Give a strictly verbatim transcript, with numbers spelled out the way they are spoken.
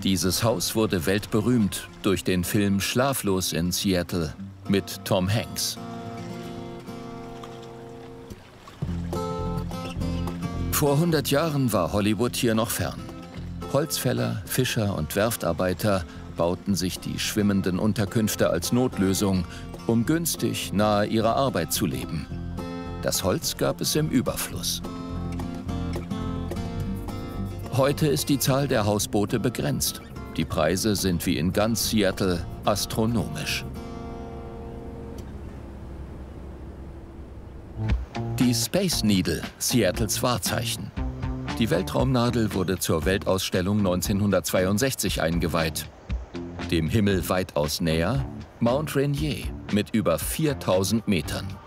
Dieses Haus wurde weltberühmt durch den Film Schlaflos in Seattle mit Tom Hanks. Vor hundert Jahren war Hollywood hier noch fern. Holzfäller, Fischer und Werftarbeiter bauten sich die schwimmenden Unterkünfte als Notlösung, um günstig nahe ihrer Arbeit zu leben. Das Holz gab es im Überfluss. Heute ist die Zahl der Hausboote begrenzt. Die Preise sind wie in ganz Seattle astronomisch. Die Space Needle, Seattles Wahrzeichen. Die Weltraumnadel wurde zur Weltausstellung neunzehnhundertzweiundsechzig eingeweiht. Dem Himmel weitaus näher Mount Rainier mit über viertausend Metern.